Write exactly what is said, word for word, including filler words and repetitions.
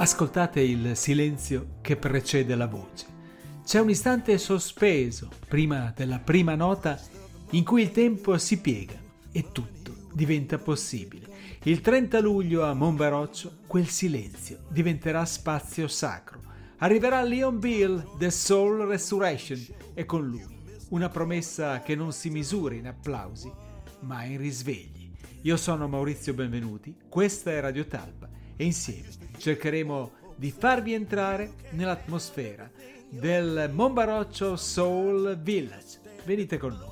Ascoltate il silenzio che precede la voce. C'è un istante sospeso prima della prima nota in cui il tempo si piega e tutto diventa possibile. Il trenta luglio a Monbaroccio quel silenzio diventerà spazio sacro. Arriverà Leon Bill, The Soul Restoration, e con lui una promessa che non si misura in applausi, ma in risvegli. Io sono Maurizio Benvenuti, questa è Radio Talpa e insieme cercheremo di farvi entrare nell'atmosfera del Monbaroccio Soul Village. Venite con noi.